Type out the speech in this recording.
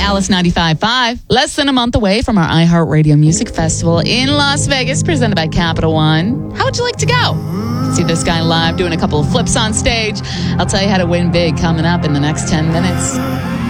Alice 95.5. Less than a month away from our iHeartRadio Music Festival in Las Vegas, presented by Capital One. How would you like to go? See this guy live doing a couple of flips on stage. I'll tell you how to win big coming up in the next 10 minutes.